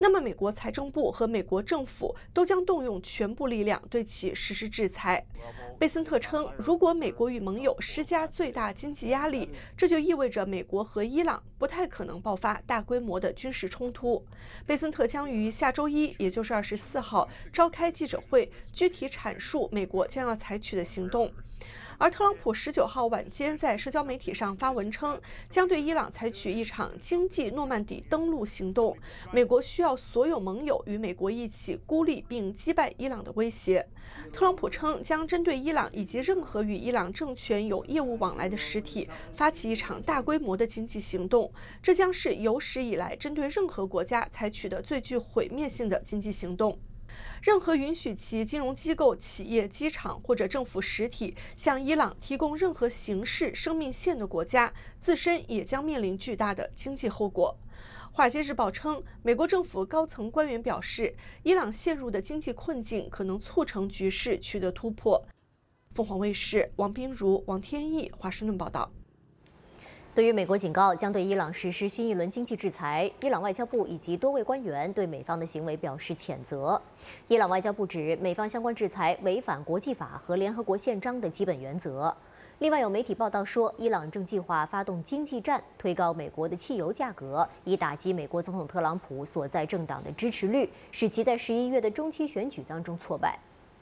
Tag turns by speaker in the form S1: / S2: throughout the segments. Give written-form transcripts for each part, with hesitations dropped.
S1: 那么，美国财政部和美国政府都将动用全部力量对其实施制裁。贝森特称，如果美国与盟友施加最大经济压力，这就意味着美国和伊朗不太可能爆发大规模的军事冲突。贝森特将于下周一，也就是24号召开记者会，具体阐述美国将要采取的行动。而特朗普19号晚间在社交媒体上发文称，将对伊朗采取一场经济诺曼底登陆行动。美国需要所有盟友与美国一起孤立并击败伊朗的威胁。特朗普称，将针对伊朗以及任何与伊朗政权有业务往来的实体发起一场大规模的经济行动，这将是有史以来针对任何国家采取的最具毁灭性的经济行动。任何允许其金融机构、企业、机场或者政府实体向伊朗提供任何形式生命线的国家，自身也将面临巨大的经济后果。《华尔街日报》称，美国政府高层官员表示，伊朗陷入的经济困境可能促成局势取得突破。凤凰卫视王彬如、王天翼华盛顿报道。
S2: 对于美国警告将对伊朗实施新一轮经济制裁，伊朗外交部以及多位官员对美方的行为表示谴责。伊朗外交部指，美方相关制裁违反国际法和联合国宪章的基本原则。另外有媒体报道说，伊朗正计划发动经济战，推高美国的汽油价格，以打击美国总统特朗普所在政党的支持率，使其在11月的中期选举当中挫败。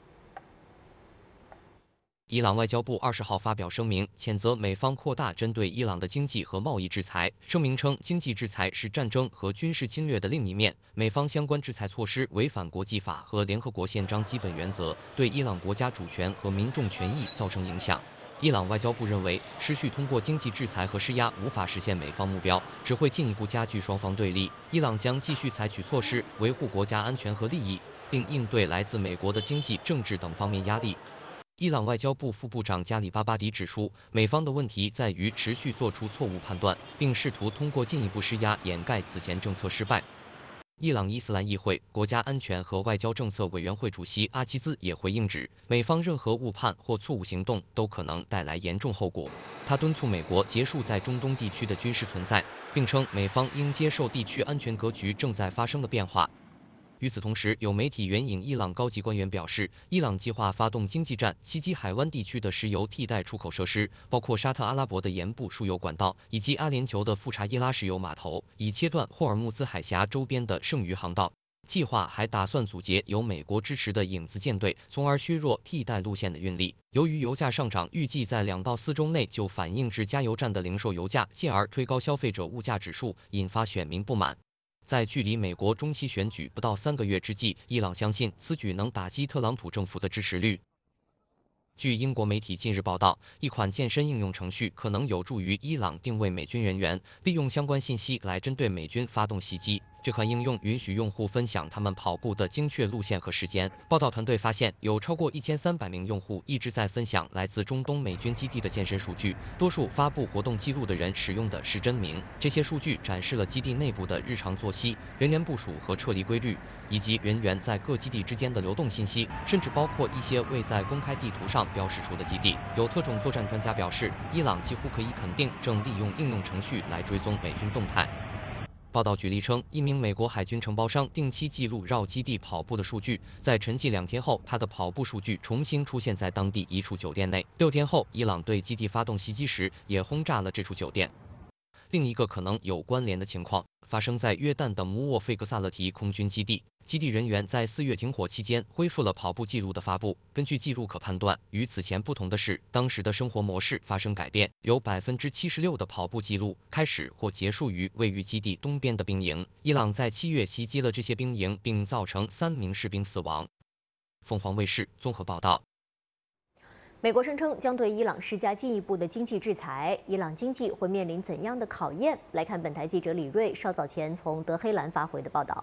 S3: 伊朗外交部20号发表声明，谴责美方扩大针对伊朗的经济和贸易制裁。声明称，经济制裁是战争和军事侵略的另一面，美方相关制裁措施违反国际法和联合国宪章基本原则，对伊朗国家主权和民众权益造成影响。伊朗外交部认为，持续通过经济制裁和施压无法实现美方目标，只会进一步加剧双方对立。伊朗将继续采取措施维护国家安全和利益，并应对来自美国的经济、政治等方面压力。伊朗外交部副部长加里巴巴迪指出，美方的问题在于持续做出错误判断，并试图通过进一步施压掩盖此前政策失败。伊朗伊斯兰议会国家安全和外交政策委员会主席阿基兹也回应指，美方任何误判或错误行动都可能带来严重后果。他敦促美国结束在中东地区的军事存在，并称美方应接受地区安全格局正在发生的变化。与此同时，有媒体援引伊朗高级官员表示，伊朗计划发动经济战，袭击海湾地区的石油替代出口设施，包括沙特阿拉伯的盐部输油管道以及阿联酋的富查耶拉石油码头，以切断霍尔木兹海峡周边的剩余航道。计划还打算阻截由美国支持的影子舰队，从而削弱替代路线的运力。由于油价上涨，预计在2到4周内就反映至加油站的零售油价，进而推高消费者物价指数，引发选民不满。在距离美国中期选举不到3个月之际，伊朗相信此举能打击特朗普政府的支持率。据英国媒体近日报道，一款健身应用程序可能有助于伊朗定位美军人员，利用相关信息来针对美军发动袭击。这款应用允许用户分享他们跑步的精确路线和时间。报道团队发现，有超过1300名用户一直在分享来自中东美军基地的健身数据，多数发布活动记录的人使用的是真名。这些数据展示了基地内部的日常作息、人员部署和撤离规律，以及人员在各基地之间的流动信息，甚至包括一些未在公开地图上标示出的基地。有特种作战专家表示，伊朗几乎可以肯定正利用应用程序来追踪美军动态。报道举例称，一名美国海军承包商定期记录绕基地跑步的数据，在沉寂2天后，他的跑步数据重新出现在当地一处酒店内。6天后，伊朗对基地发动袭击时，也轰炸了这处酒店。另一个可能有关联的情况发生在约旦的姆沃费格萨勒提空军基地，基地人员在4月停火期间恢复了跑步记录的发布。根据记录可判断，与此前不同的是，当时的生活模式发生改变，有76%的跑步记录开始或结束于位于基地东边的兵营。伊朗在7月袭击了这些兵营，并造成3名士兵死亡。凤凰卫视综合报道。
S2: 美国声称将对伊朗施加进一步的经济制裁，伊朗经济会面临怎样的考验？来看本台记者李锐稍早前从德黑兰发回的报道。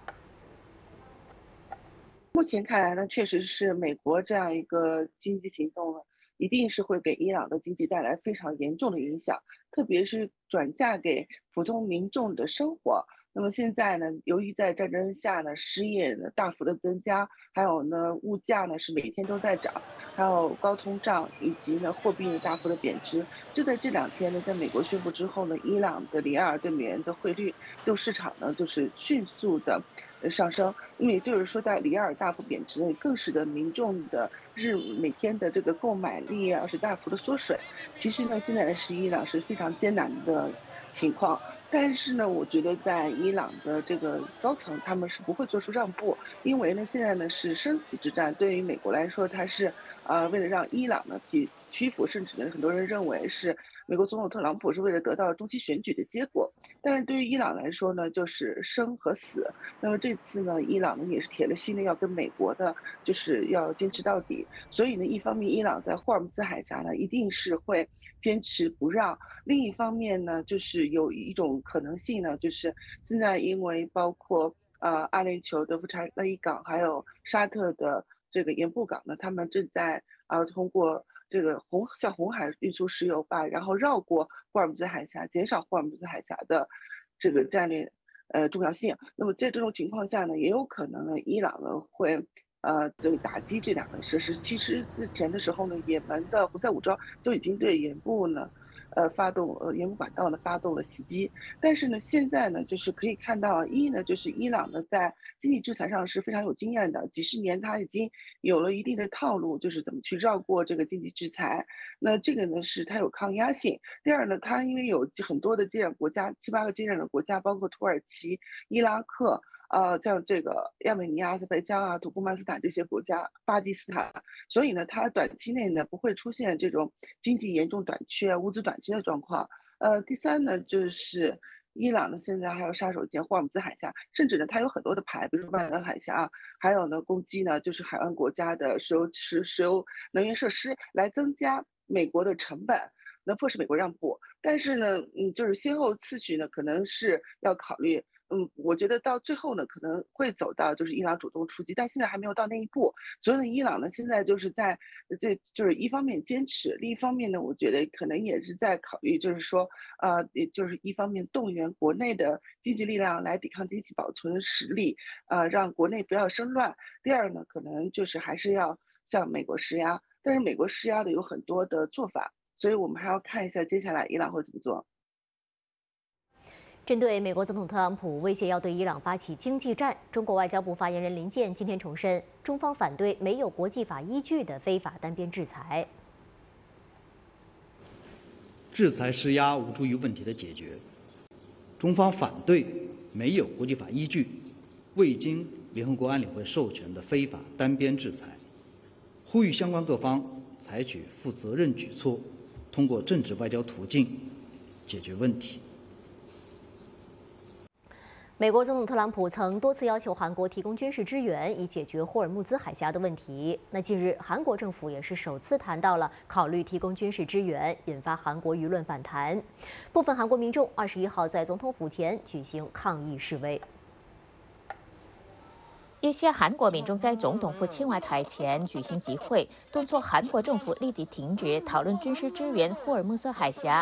S4: 目前看来呢，确实是美国这样一个经济行动呢，一定是会给伊朗的经济带来非常严重的影响，特别是转嫁给普通民众的生活。 那么现在呢，由于在战争下呢，失业呢大幅的增加，还有呢物价呢是每天都在涨，还有高通胀以及呢货币的大幅的贬值。就在这2天呢，在美国宣布之后呢，伊朗的里尔对美元的汇率就市场呢就是迅速的上升。那么也就是说，在里尔大幅贬值呢，更使得民众的每天的这个购买力啊是大幅的缩水。其实呢，现在的伊朗是非常艰难的情况。但是呢，我觉得在伊朗的这个高层，他们是不会做出让步，因为呢，现在呢是生死之战。对于美国来说，它是为了让伊朗呢屈服，甚至呢很多人认为是美国总统特朗普是为了得到中期选举的结果。但是对于伊朗来说呢，就是生和死。那么这次呢，伊朗呢也是铁了心的要跟美国的，就是要坚持到底。所以呢，一方面伊朗在霍尔木兹海峡呢一定是会坚持不让。另一方面呢，就是有一种可能性呢，就是现在因为包括阿联酋的布查勒伊港，还有沙特的这个盐布港呢，他们正在通过这个向红海运输石油吧，然后绕过霍尔木兹海峡，减少霍尔木兹海峡的这个战略重要性。那么在这种情况下呢，也有可能呢，伊朗呢会这个打击这2个设施。其实之前的时候呢，也门的胡塞武装就已经对盐布呢发动盐布管道呢发动了袭击。但是呢，现在呢，就是可以看到，呢，就是伊朗呢在经济制裁上是非常有经验的，几十年他已经有了一定的套路，就是怎么去绕过这个经济制裁。那这个呢是它有抗压性。第二呢，它因为有很多的接壤国家，7、8个接壤的国家，包括土耳其、伊拉克。像这个亚美尼亚、阿塞拜疆啊、土库曼斯坦这些国家，巴基斯坦，所以呢，它短期内呢不会出现这种经济严重短缺、物资短缺的状况。第三呢，就是伊朗呢现在还有杀手锏霍尔木兹海峡，甚至呢它有很多的牌，比如说巴尔干海峡，还有呢攻击呢就是海湾国家的石油能源设施，来增加美国的成本。能迫使美国让步。但是呢，就是先后次序呢，可能是要考虑。我觉得到最后呢，可能会走到就是伊朗主动出击，但现在还没有到那一步。所以呢，伊朗呢现在就是在就是一方面坚持，另一方面呢，我觉得可能也是在考虑，就是说，也就是一方面动员国内的经济力量来抵抗经济保存实力，让国内不要生乱。第二呢，可能就是还是要向美国施压，但是美国施压的有很多的做法，所以我们还要看一下接下来伊朗会怎么做。
S2: 针对美国总统特朗普威胁要对伊朗发起经济战，中国外交部发言人林健今天重申，中方反对没有国际法依据的非法单边制裁。
S5: 制裁施压无助于问题的解决，中方反对没有国际法依据、未经联合国安理会授权的非法单边制裁，呼吁相关各方采取负责任举措，通过政治外交途径解决问题。
S2: 美国总统特朗普曾多次要求韩国提供军事支援，以解决霍尔木兹海峡的问题。那近日，韩国政府也是首次谈到了考虑提供军事支援，引发韩国舆论反弹。部分韩国民众21号在总统府前举行抗议示威。
S6: 一些韩国民众在总统府青瓦台前举行集会，敦促韩国政府立即停止讨论军事支援霍尔木兹海峡。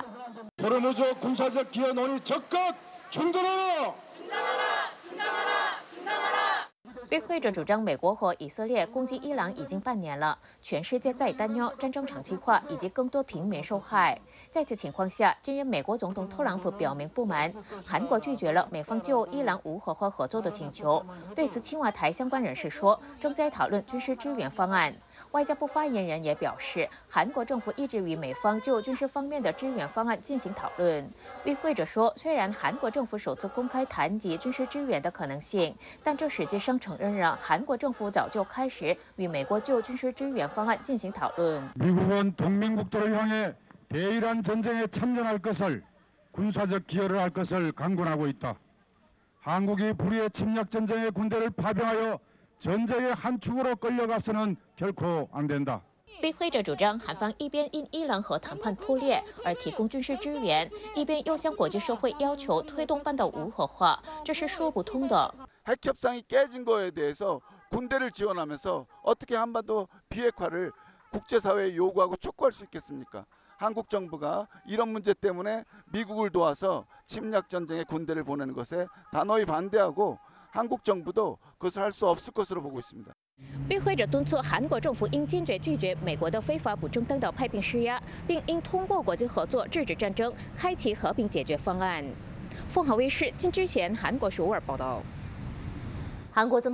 S6: 与会者主张，美国和以色列攻击伊朗已经半年了，全世界在担忧战争长期化以及更多平民受害。在此情况下，近日美国总统特朗普表明不满，韩国拒绝了美方就伊朗无核化合作的请求。对此，青瓦台相关人士说，正在讨论军事支援方案。外交部发言人也表示，韩国政府一直与美方就军事方面的支援方案进行讨论。与会者说，虽然韩国政府首次公开谈及军事支援的可能性，但这实际上承认了韩国政府早就开始与美国就军事支援方案进行讨论。
S7: 미국은 동맹국들을 향해 대이란 전쟁에 참전할 것을 군사적 기여를 할 것을 강권하고 있다. 한국이 불의의 침략 전쟁의 군대를 파병하여 전쟁의 한 축으로 끌려가서는 결코 안 된다.
S6: 与会者主张，韩方一边因伊朗核谈判破裂而提供军事支援，一边又向国际社会要求推动半岛无核化，这是说不通的。
S8: 핵 협상이 깨진 거에 대해서 군대를 지원하면서 어떻게 한반도 비핵화를 국제사회에 요구하고 촉구할 수 있겠습니까? 한국 정부가 이런 문제 때문에 미국을 도와서 침략 전쟁에 군대를 보내는 것에 단호히 반대하고 한국 정부도 그것을 할 수 없을 것으로 보고 있습니다.
S6: 与会者敦促韩国政府应坚决拒绝美国的非法补正登岛派兵施压，并应通过国际合作制止战争，开启和平解决方案。凤凰卫视金之贤韩国首尔报道。
S2: 韩国总统